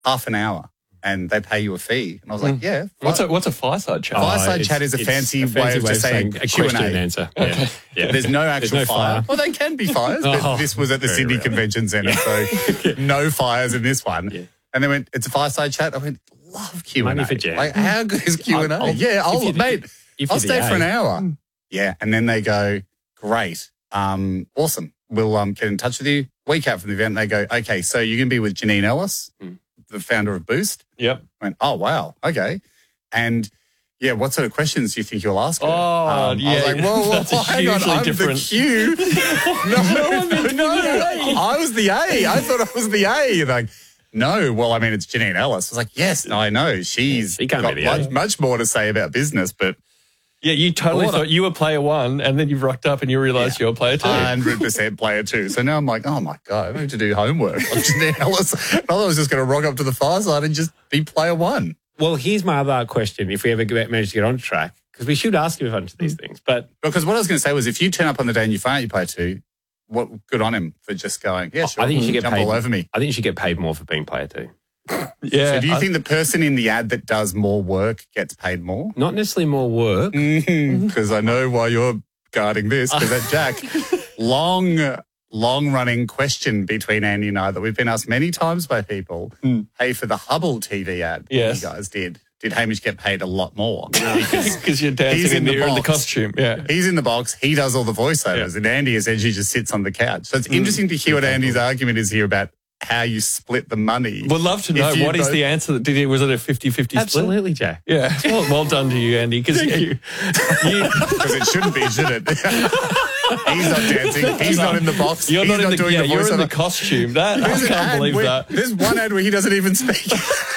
half an hour. And they pay you a fee. And I was like, yeah. What's a fireside chat? Fireside chat is a fancy way of just saying a question and answer. Okay. Yeah. There's no actual fire. Well, they can be fires, but this was at the Sydney Convention Centre, so no fires in this one. Yeah. And they went, it's a fireside chat. I went, love Q&A. Money for Jan. Like, how good is Q&A? I'll stay for an hour. Yeah, and then they go, great, awesome. We'll get in touch with you. Week out from the event, they go, okay, so you're going to be with Janine Ellis, the founder of Boost. Yep. I went, oh, wow, okay. And, yeah, what sort of questions do you think you'll ask her? Oh, yeah. I was like, well hang on, I'm different. the Q. No, I was the A. I thought I was the A. Like, no, well, I mean, it's Janine Ellis. I was like, yes, no, I know. She's got much more to say about business, but... Yeah, you totally thought you were player one, and then you've rocked up and you realised you're player two. 100% player two. So now I'm like, oh, my God, I need to do homework. I'm Janine Ellis. I thought I was just going to rock up to the fireside and just be player one. Well, here's my other question, if we ever manage to get on track, because we should ask him a bunch of these things. But because what I was going to say was if you turn up on the day and you find out you player two, good on him for just going, yeah, sure, I think you should get jump paid all over me. I think you should get paid more for being player two. Yeah. So do you think the person in the ad that does more work gets paid more? Not necessarily more work. Because I know why you're guarding this. Because that Jack, long-running question between Andy and I that we've been asked many times by people. Hey, for the Hubble TV ad you guys did Hamish get paid a lot more? Because you're dancing in the costume. Yeah. He's in the box. He does all the voiceovers. And Andy essentially just sits on the couch. So it's interesting to hear what Andy's argument is here about how you split the money. Would love to know what is the answer. Was it a 50-50 split? Absolutely, Jack. Yeah. Well done to you, Andy. Thank you. Because it shouldn't be, should it? He's not dancing. He's not in the box. You're not doing the voiceover. You're in the costume. I can't believe that. There's one ad where he doesn't even speak.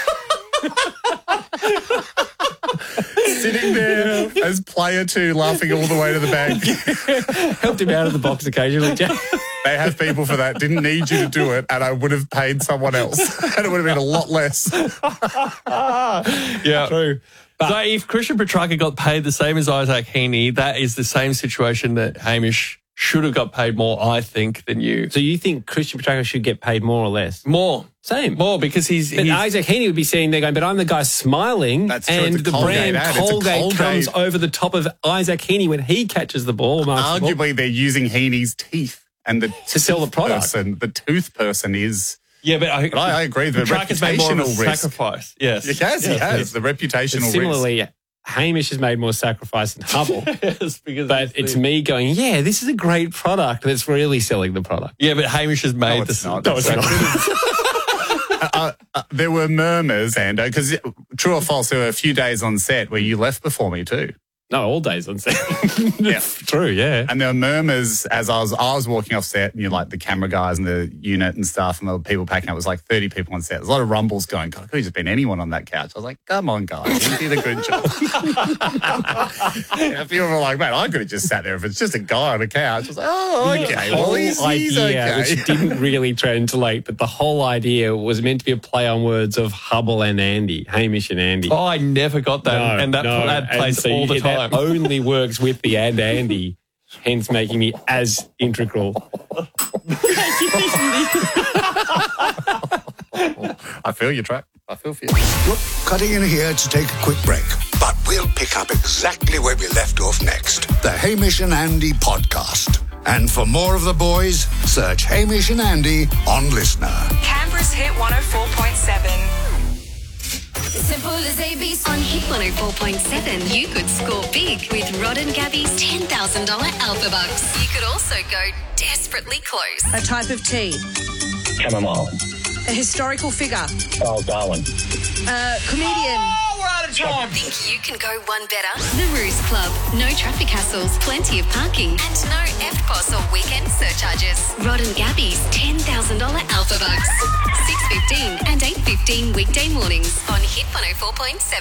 Sitting there as player two, laughing all the way to the bank. Helped him out of the box occasionally, Jack. They have people for that. Didn't need you to do it, and I would have paid someone else, and it would have been a lot less. Yeah, true. But so if Christian Petrarca got paid the same as Isaac Heaney, that is the same situation that Hamish should have got paid more, I think, than you. So you think Christian Petrarca should get paid more or less? More. Same. More, because he's... Isaac Heaney would be sitting there going, but I'm the guy smiling. That's true. And the brand Colgate comes over the top of Isaac Heaney when he catches the ball. Arguably, they're using Heaney's teeth and to sell the product. The tooth person is... Yeah, but I agree. The reputational risk. Sacrifice. Yes. He has. The reputational risk. Similarly, Hamish has made more sacrifice than Hubble. Yes, because but it's me going, yeah, this is a great product that's really selling the product. Yeah, but Hamish has made this. No, it's not. There were murmurs, Ando, because true or false, there were a few days on set where you left before me too. No, all days on set. Yeah. True, yeah. And there were murmurs as I was walking off set, and you're like the camera guys and the unit and stuff, and the people packing up. It was like 30 people on set. There's a lot of rumbles going, God, could have just been anyone on that couch. I was like, come on, guys, you did a good job. People were like, man, I could have just sat there if it's just a guy on a couch. I was like, oh, okay. Well, he's okay. Which didn't really translate, but the whole idea was meant to be a play on words of Hubble and Andy, Hamish and Andy. Oh, I never got that. And that plays all the time. That only works with the and Andy, hence making me as integral. I feel you, Track. I feel for you. Look, cutting in here to take a quick break, but we'll pick up exactly where we left off next. The Hamish and Andy podcast. And for more of the boys, search Hamish and Andy on Listener. Canberra's Hit 104.7. Simple as ABC. On Hit 104.7, you could score big with Rod and Gabby's $10,000 Alpha Bucks. You could also go desperately close. A type of tea. Chamomile. A historical figure. Charles Darwin. Comedian. Oh, we're out of time. Think you can go one better? The Ruse Club. No traffic hassles, plenty of parking, and no EFTPOS or weekend surcharges. Rod and Gabby's $10,000 Alpha Bucks. 6:15 and 8:15 weekday mornings on Hit 104.7.